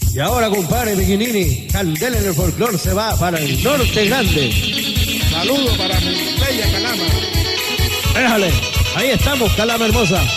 Y ahora, compadre Piquinini, Candela en el folclor se va para el norte grande. Saludos para mi bella Calama. Déjale, ahí estamos, Calama hermosa.